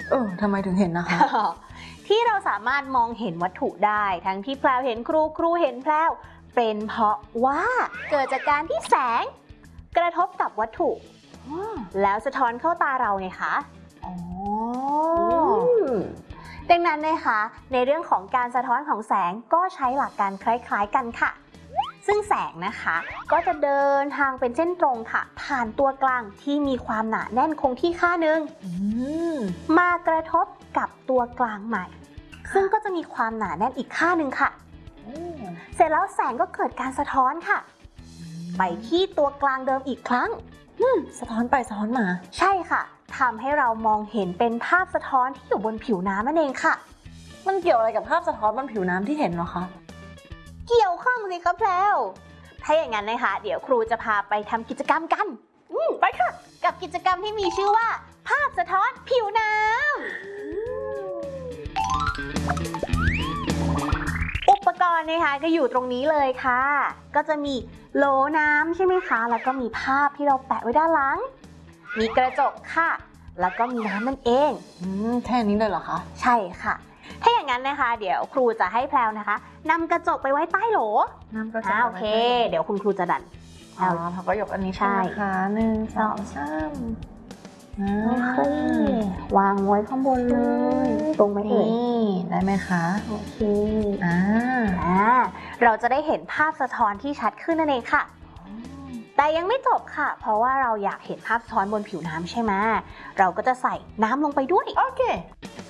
ทำไมถึงเห็นนะคะที่เราสามารถมองเห็นวัตถุได้ทั้งที่แพรวเห็นครูเห็นแพรวเป็นเพราะว่าเกิดจากการที่แสงกระทบกับวัตถุแล้วสะท้อนเข้าตาเราไงคะดังนั้นนะคะในเรื่องของการสะท้อนของแสงก็ใช้หลักการคล้ายๆกันค่ะซึ่งแสงนะคะก็จะเดินทางเป็นเส้นตรงค่ะผ่านตัวกลางที่มีความหนาแน่นคงที่ค่านึงมากระทบกับตัวกลางใหม่ซึ่งก็จะมีความหนาแน่นอีกค่านึงค่ะเสร็จแล้วแสงก็เกิดการสะท้อนค่ะไปที่ตัวกลางเดิมอีกครั้งสะท้อนไปสะท้อนมาใช่ค่ะทำให้เรามองเห็นเป็นภาพสะท้อนที่อยู่บนผิวน้ำนั่นเองค่ะมันเกี่ยวอะไรกับภาพสะท้อนบนผิวน้ำที่เห็นเหรอคะเกี่ยวข้องเลยครับแพรวถ้าอย่างนั้นนะคะเดี๋ยวครูจะพาไปทำกิจกรรมกันไปค่ะกับกิจกรรมที่มีชื่อว่าภาพสะท้อนผิวน้ำอุปกรณ์นะคะก็อยู่ตรงนี้เลยค่ะก็จะมีโหลน้ำใช่ไหมคะแล้วก็มีภาพที่เราแปะไว้ด้านหลังมีกระจกค่ะแล้วก็มีน้ำนั่นเองแค่นี้เลยเหรอคะใช่ค่ะถ้าอย่างนั้นนะคะเดี๋ยวครูจะให้แพรวนะคะนำกระจกไปไว้ใต้โหลนำกระจกโอเคเดี๋ยวคุณครูจะดันเขาก็ยกอันนี้ใช่ค่ะ1 2 3 วางไว้ข้างบนเลยตรงไหมเอ่ยได้ไหมคะโอเคเราจะได้เห็นภาพสะท้อนที่ชัดขึ้นนั่นเองค่ะแต่ยังไม่จบค่ะเพราะว่าเราอยากเห็นภาพสะท้อนบนผิวน้ำใช่ไหมเราก็จะใส่น้ำลงไปด้วยโอเค